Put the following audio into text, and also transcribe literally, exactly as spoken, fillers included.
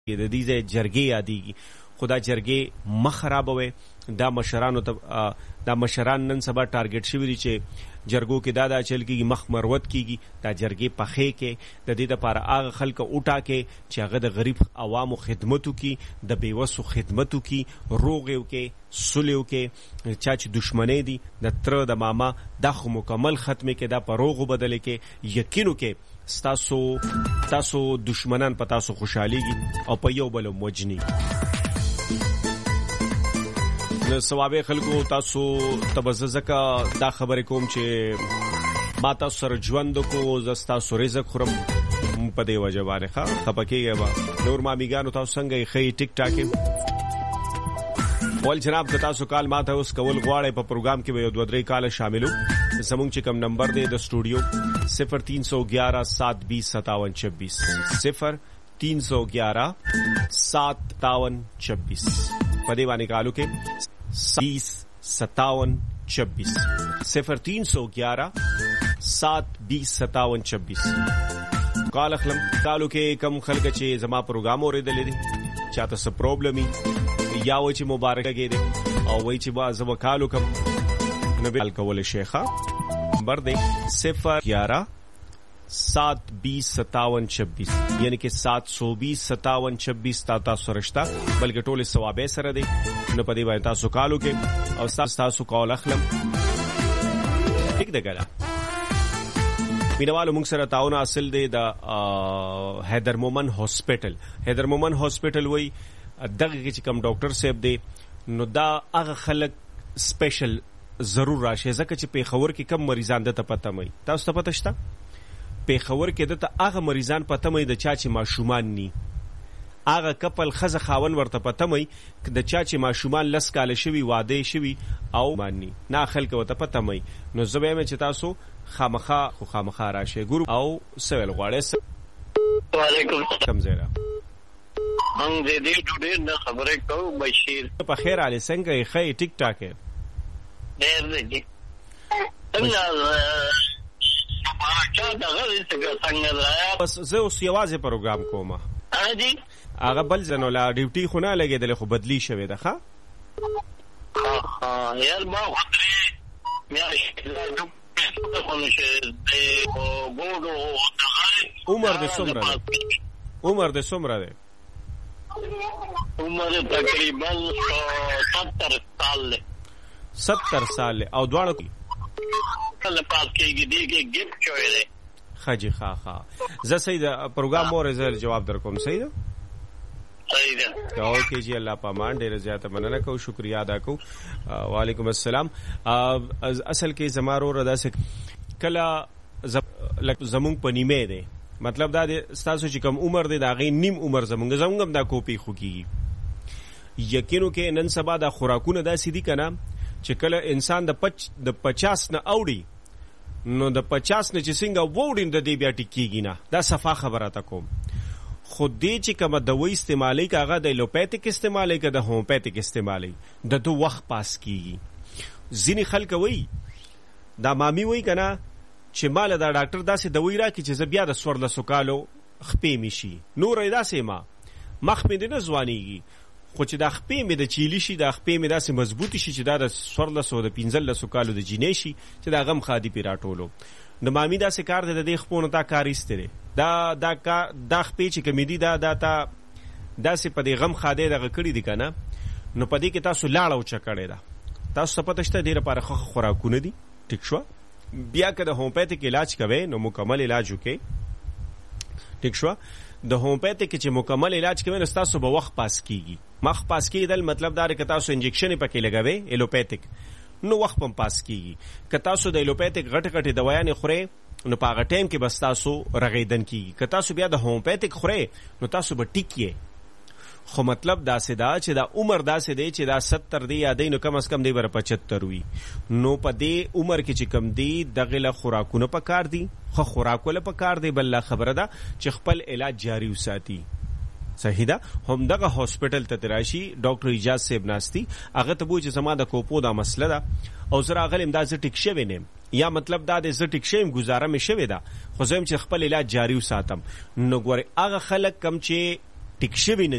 د دې ځای جرګې یادېږي، خو دا جرګې مه خرابوئ. دا مشرانو ته دا مشران نن سبا ټارګټ شوي دي چې جرګو کې دا دا چل کېږي، مخ مروت کېږي. دا جرګې پخې کې د دې دپاره هغه خلکه وټاکې چې هغه د غریب عوامو خدمت وکړي، د بېوسو خدمت وکړي، روغ یې وکړي، سولې وکړي. چا چې دشمنۍ دي د تره د ماما دا خو مکمل ختمې کې، دا په روغو بدلې کې. یقین وکړئ ستاسو تاسو دشمنان په تاسو خوشحالېږي او په یو بل وجني. د ثوابې خلکو تاسو ته به زه ځکه دا خبرې کوم چې ما تاسو سره ژوند وکړو، زه ستاسو رزق خورم په دې وجه باندې ښه خفه کېږئ به. نور مامیګانو تاسو څنګه یې ښه ټیک ټاک یې؟ ول جناب که تاسو کال ما ته اوس کول غواړئ په پروګرام کې به یو دوه درې کاله شاملو. زمونږ چې کوم نمبر دی د سټوډیو صفر تین سو گیارہ سات بیس ستاون چھبیس صفر تین سو گیارہ سات ستاون چھبیس په دې باندې کالو کې بیس ستاون چھبیس صفر تین سو گیارہ سات بیس ستاون چھبیس. کال اخلم کالو کې کم خلک چې زما پروګرام اوریدلې دي، چاته څه پرابلم یا و چې مبارکه کې دي او وای چې با زما کالو کم نو بل کول شیخه نمبر دی صفر گیارہ سات بیس ستاون چھبیس یعنی کہ سات سو بیس ستاون چھبیس تا تاسو رشتہ بلکې ټول ثوابې سره دی. نو په دې باندې تاسو کالو کې او تاسو کال اخلم ټیک دی ګلا مینوالو موږ سره تعاون حاصل دی د حیدر مومن هاسپټل. حیدر مومن هاسپټل وای دغه کې چې کوم ډاکټر صاحب دی نو دا هغه خلک سپیشل ضرور راشه، ځکه چې پیښور کې کم مریضان د ته پته مې تاسو ته پته شته. پیښور کې د ته هغه مریضان پته مې د چا چې ماشومان ني، هغه کپل خزه خاون ورته پته مې د چا چې ماشومان لس کاله شوي واده شوي او مانی نه خلک ورته پته مې. نو زه به چې تاسو خامخا خو خامخا راشه ګورو او سوال غواړې. وعلیکم السلام زیرا هم دې دې ډېر نه خبرې کوم بشیر په خیر علي څنګه یې خې ټیک ټاک یې ډېر دې څنګه چا دغه څنګه رایا بس زه اوس یوازې پروګرام کوم اجي هغه بل زنو لا ډیوټي خو نه لګېدل خو بدلی شوی ده. ښه ها ها یار ما خطرې مې عمر دې څومره ده؟ عمر دې څومره ده؟ عمر تقریبا ستر سال ده. ستر سال او دواړو کله پاس کېږي دې کې گیفت شوی دی. خاجي ها ها زه صحیح ده پروګرام مو زه جواب در کوم. صحیح ده صحیح ده کاو کې جی الله پامان ډېر زیاته مننه کو شکریا ادا کو. وعلیکم السلام. اصل کې زمارو ردا سک کلا زمونږ په نیمه ده، مطلب دا ستاسو چې کم عمر دی دا غي نیم عمر زمونږ زمونږ دا کوپی خو کیږي. یقینو کې نن سبا دا خوراکونه دا سیدی کنه چې کله انسان د پچ د پچاس نه اوړي نو د پچاس نه چې څنګه ووړین د دې بیا ټیکيږي نه. دا صفه خبره تا کوم. خو دې چې کومه دوايي استعمالي کاغه د لوپیتیک استعمالي که د هومپیتیک استعمالي د دو وخت پاس کیږي. ځینې خلک وایي دا مامي وایي کنه چې مال دا ډاکټر داسې دوايي راکړي چې زه بیا د سور لسو کالو خپې مې شي، نور یې داسې ما مخ مې نه ځوانېږي، خو چې دا خپې مې د چیلی شي، دا خپې مې داسې مضبوطی شي چې دا د سور لسو د پنځل لسو کالو د جینې شي چې دا غم خادي پې راټولو. نو مامي داسې کار دی د دې خپونو تا کار ایستلی دا دا دا خپې چې کمې دي دا دا تا داسې په دې غم خادی دغه کړي دي که نه. نو په دې کې تاسو لاړه اوچه کړې ده. تاسو ته پته شته دې لپاره ښه خوراکونه دي. ټیک شوه. بیا که د هومپیتیک علاج کوئ نو مکمل علاج وکړئ. ټیک شوه. د هومپیتیک چې مکمل علاج کوي نو تاسو به وخت پاس کیږي. مخ پاس کیدل مطلب دا که تاسو انجکشن پکې لګوي ایلوپیتیک نو وخت پم پاس کیږي. که تاسو د ایلوپیتیک غټ غټ دوايانې خورئ نو په هغه ټایم کې بس تاسو رغیدن کیږي. که تاسو بیا د هومپیتیک خورئ نو تاسو به ټیکئ. خو مطلب داسې دا چې دا عمر داسې دی چې دا ستر دی یا دی نو کم از کم دی بر پچهتر وي. نو په دې عمر کې چې کم دی دغه له خوراکونه پکار دي، خو خوراکونه پکار دی. بل خبره ده چې خپل علاج جاری وساتي. صحیح ده. هم دغه هاسپټل ته راشي ډاکټر اجازه صاحب ناشتي هغه ته بوجي زما د کوپو دا مسله ده او زه راغلم دا زه ټیک شوی نیم یا مطلب دا د زه ټیک شویم گزاره مې شوی ده خو زه هم چې خپل علاج جاری وساتم. نو ګوره هغه خلک کم چې ټیک شوی نه